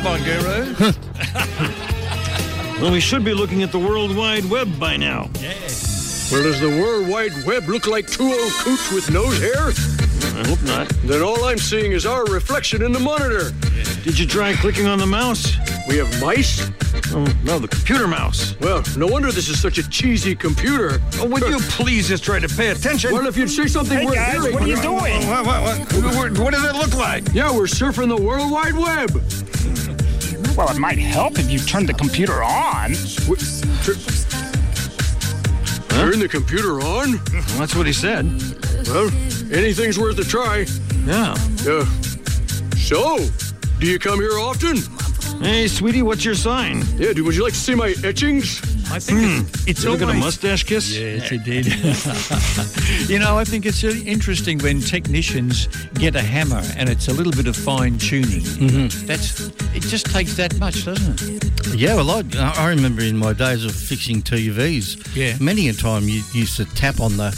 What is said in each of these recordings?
Come on, Guru. Well, we should be looking at the World Wide Web by now. Yeah. Well, does the World Wide Web look like two old coots with nose hair? I hope not. Then all I'm seeing is our reflection in the monitor. Did you try clicking on the mouse? We have mice? Oh, no, the computer mouse. Well, no wonder this is such a cheesy computer. Oh, would you please just try to pay attention? Well, if you'd say something Hey, worth guys, hearing. what are you doing? What does it look like? Yeah, we're surfing the World Wide Web. Well, it might help if you turn the computer on. Turn the computer on? Well, that's what he said. Well, anything's worth a try. Yeah. So, do you come here often? Hey, sweetie, what's your sign? Yeah, would you like to see my etchings? I think it's You look at a always... mustache kiss? Yes, it did. You know, I think it's really interesting when technicians get a hammer and it's a little bit of fine tuning. Mm-hmm. It just takes that much, doesn't it? Yeah, well, I remember in my days of fixing TVs, many a time you used to tap on the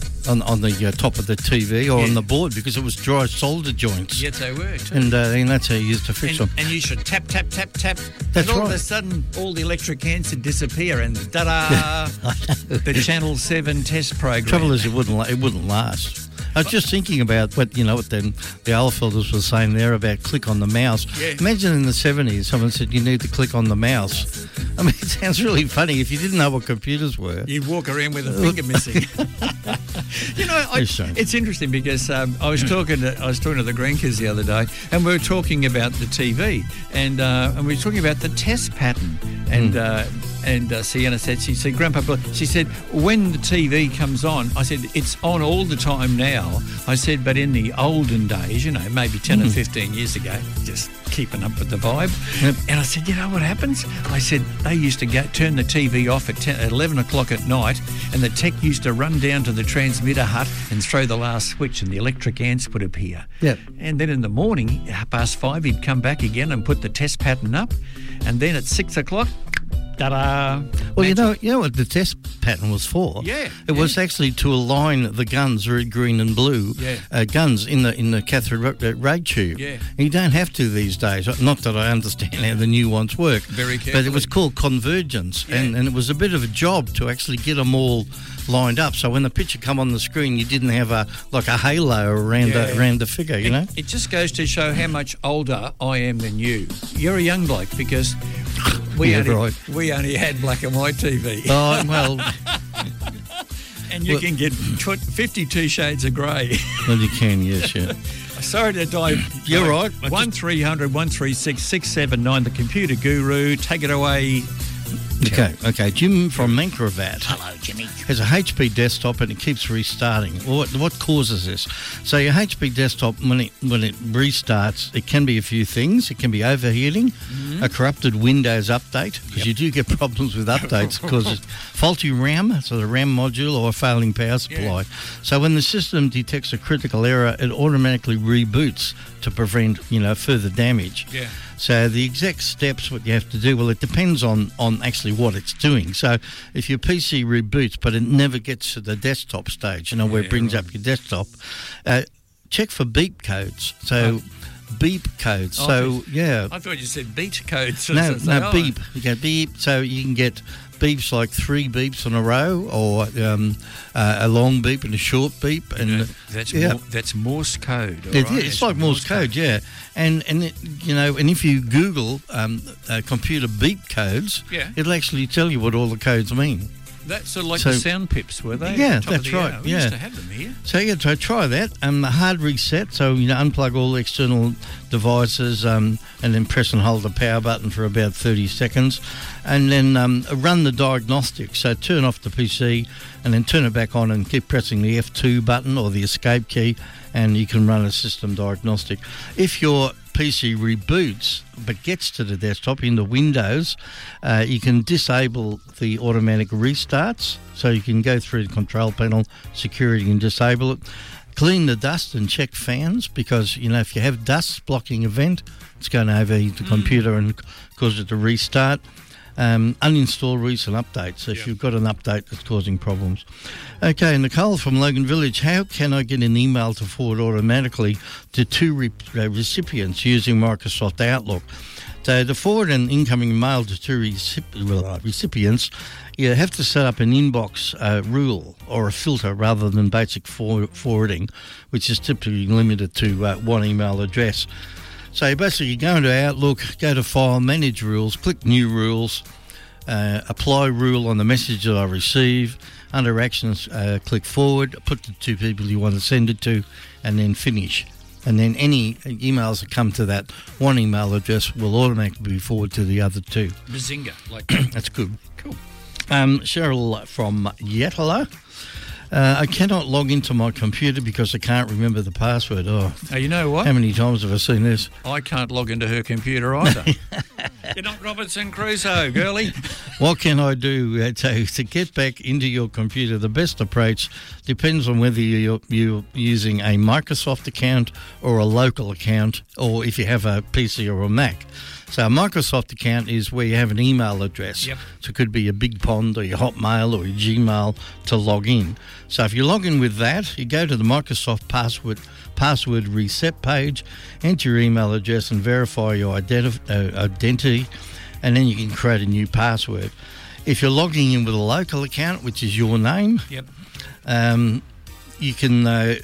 top of the TV or on the board because it was dry solder joints. Yes, they were too. And that's how you used to fix them. And you should tap, tap, tap, tap. That's and all right. of a sudden, all the electric ants would disappear and ta-da, the Channel 7 test program. Trouble is, it wouldn't last. I was just thinking about what the Ahlefelders were saying there about click on the mouse. Yeah. Imagine in the 70s someone said you need to click on the mouse. I mean, it sounds really funny. If you didn't know what computers were, You'd walk around with a finger missing. You know, it's interesting because I was talking to the grandkids the other day, and we were talking about the TV, and we were talking about the test pattern, and Sienna said, she said, Grandpa, she said, when the TV comes on, I said, it's on all the time now. I said, but in the olden days, you know, maybe 10 or 15 years ago, just keeping up with the vibe. Yep. And I said, you know what happens? I said, they used to turn the TV off at 11 o'clock at night, and the tech used to run down to the transmitter hut and throw the last switch, and the electric ants would appear. Yep. And then in the morning, 5:30, he'd come back again and put the test pattern up, and then at 6 o'clock, ta-da! well, you know what the test pattern was for? Yeah, it was actually to align the guns, red, green, and blue guns in the cathode ray tube. Yeah. And you don't have to these days. Not that I understand how the new ones work. Very carefully. But it was called convergence, and it was a bit of a job to actually get them all lined up. So when the picture come on the screen, you didn't have a halo around the figure. You know. It just goes to show how much older I am than you. You're a young bloke because we only had black and white TV. Oh well. And you can get 52 shades of grey. Well, you can, yes, yeah. Sorry to dive. You're right. 1300 136 679, the Computer Guru. Take it away. Okay. Jim from Mankravat. Hello, Jimmy. Has a HP desktop and it keeps restarting. What causes this? So your HP desktop, when it restarts, it can be a few things. It can be overheating, a corrupted Windows update, because you do get problems with updates because it's faulty RAM, so the RAM module, or a failing power supply. So when the system detects a critical error, it automatically reboots to prevent further damage. Yeah. So the exact steps, what you have to do, well, it depends on actually what it's doing. So if your PC reboots, but it never gets to the desktop stage, where it brings up your desktop, check for beep codes. So beep codes. I thought you said beat codes. No, beep. You go beep. So you can get beeps like 3 beeps in a row, or a long beep and a short beep, and that's Morse code. It's like Morse code, yeah. And if you Google computer beep codes, it'll actually tell you what all the codes mean. That's sort of like the sound pips, were they? Yeah, that's right. We used to have them here. So so try that. The hard reset. So unplug all the external devices, and then press and hold the power button for about 30 seconds, and then run the diagnostics. So turn off the PC, and then turn it back on, and keep pressing the F2 button or the escape key, and you can run a system diagnostic. If your PC reboots but gets to the desktop in the Windows, you can disable the automatic restarts. So you can go through the control panel, security, and disable it. Clean the dust and check fans, because if you have dust blocking a vent, it's going to overheat the computer and cause it to restart. Uninstall recent updates if you've got an update that's causing problems. Okay, Nicole from Logan Village, how can I get an email to forward automatically to 2 recipients using Microsoft Outlook? So to forward an incoming mail to two recipients, you have to set up an inbox rule or a filter rather than basic forwarding, which is typically limited to one email address. So basically you go into Outlook, go to File, Manage Rules, click New Rules, apply rule on the message that I receive. Under Actions, click Forward, put the two people you want to send it to, and then Finish. And then any emails that come to that one email address will automatically be forwarded to the other two. Bazinga. Like That's good. Cool. Cheryl from Yatala. I cannot log into my computer because I can't remember the password. Oh, you know what? How many times have I seen this? I can't log into her computer either. You're not Robinson Crusoe, girlie. What can I do to get back into your computer? The best approach depends on whether you're using a Microsoft account or a local account, or if you have a PC or a Mac. So a Microsoft account is where you have an email address. Yep. So it could be your Big Pond or your Hotmail or your Gmail to log in. So if you log in with that, you go to the Microsoft password reset page, enter your email address and verify your identity, and then you can create a new password. If you're logging in with a local account, which is your name, yep, you can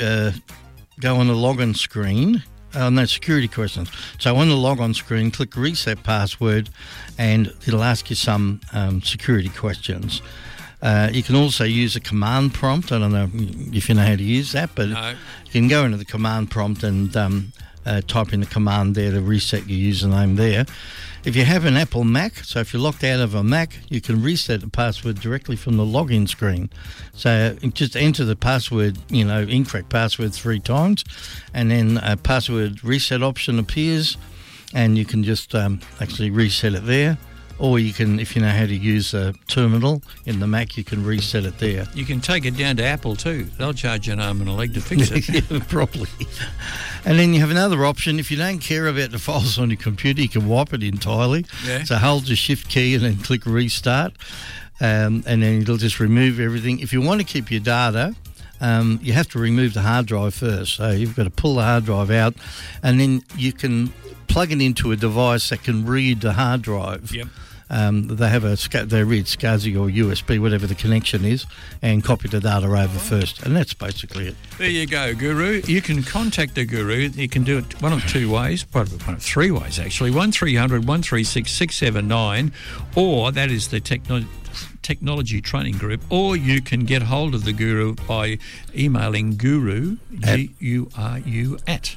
go on the login screen. No, security questions. So on the log-on screen, click Reset Password, and it'll ask you some security questions. You can also use a command prompt. I don't know if you know how to use that, but no. You can go into the command prompt and type in the command there to reset your username there. If you have an Apple Mac, so if you're locked out of a Mac, you can reset the password directly from the login screen. So just enter the password, incorrect password 3 times, and then a password reset option appears, and you can just actually reset it there. Or you can, if you know how to use a terminal in the Mac, you can reset it there. You can take it down to Apple too. They'll charge you an arm and a leg to fix it. Yeah, probably. And then you have another option. If you don't care about the files on your computer, you can wipe it entirely. Yeah. So hold the Shift key and then click Restart. And then it'll just remove everything. If you want to keep your data, you have to remove the hard drive first. So you've got to pull the hard drive out, and then you can plug it into a device that can read the hard drive. Yep. They read SCSI or USB, whatever the connection is, and copy the data over first, and that's basically it. There you go, Guru. You can contact the Guru. You can do it one of 2 ways, probably one of 3 ways actually. 1300 136 679, or that is the Technology Training Group, or you can get hold of the Guru by emailing guru, G-U-R-U, at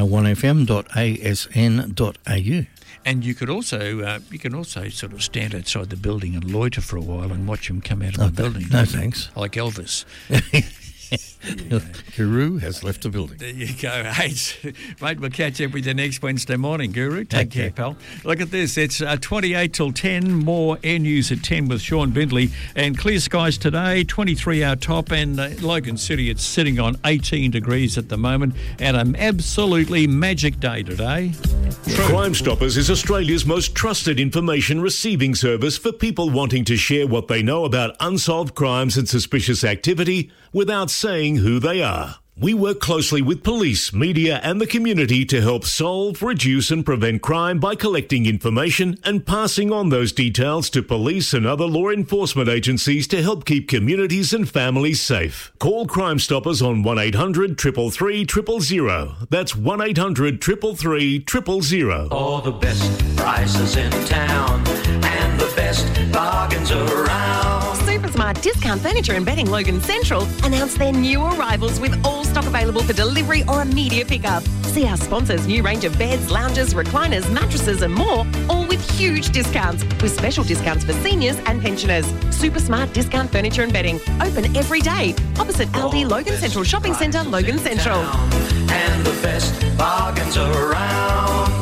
101fm.asn.au. And you can also sort of stand outside the building and loiter for a while and watch him come out of the building. No thanks. Like Elvis. Guru has left the building. There you go. Hey, mate, we'll catch up with you next Wednesday morning, Guru. Take care, pal. Look at this. It's 28 till 10. More Air News at 10 with Sean Bindley. And clear skies today, 23 our top. And Logan City, it's sitting on 18 degrees at the moment. And an absolutely magic day today. Crime Stoppers is Australia's most trusted information receiving service for people wanting to share what they know about unsolved crimes and suspicious activity without saying who they are. We work closely with police, media and the community to help solve, reduce and prevent crime by collecting information and passing on those details to police and other law enforcement agencies to help keep communities and families safe. Call Crime Stoppers on 1800 333 000. That's 1800 333 000. All the best prices in town and the best bargains around. Supersmart Discount Furniture and Bedding Logan Central announced their new arrivals with all stock available for delivery or immediate pickup. See our sponsors' new range of beds, lounges, recliners, mattresses and more, all with huge discounts, with special discounts for seniors and pensioners. Supersmart Discount Furniture and Bedding, open every day. Opposite Aldi, Logan Central Shopping Centre, Logan Central. And the best bargains around.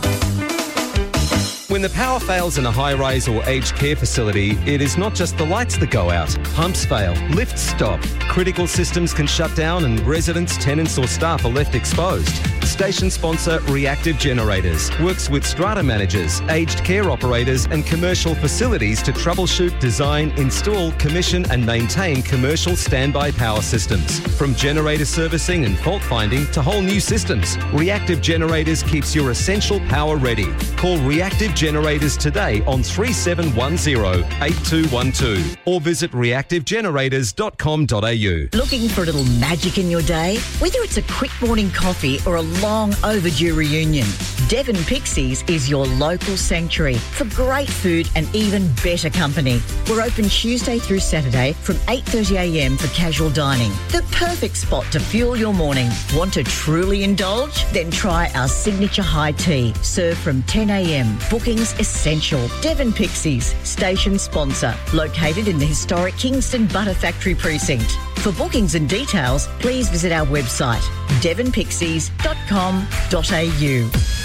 When the power fails in a high-rise or aged care facility, it is not just the lights that go out. Pumps fail, lifts stop, critical systems can shut down and residents, tenants or staff are left exposed. Station sponsor Reactive Generators works with strata managers, aged care operators and commercial facilities to troubleshoot, design, install, commission and maintain commercial standby power systems. From generator servicing and fault finding to whole new systems, Reactive Generators keeps your essential power ready. Call Reactive Generators today on 3710 8212 or visit reactivegenerators.com.au. Looking for a little magic in your day? Whether it's a quick morning coffee or a long overdue reunion, Devon Pixies is your local sanctuary for great food and even better company. We're open Tuesday through Saturday from 8:30am for casual dining. The perfect spot to fuel your morning. Want to truly indulge? Then try our signature high tea, served from 10am. Bookings essential. Devon Pixies, station sponsor, located in the historic Kingston Butter Factory precinct. For bookings and details, please visit our website, devonpixies.com.au.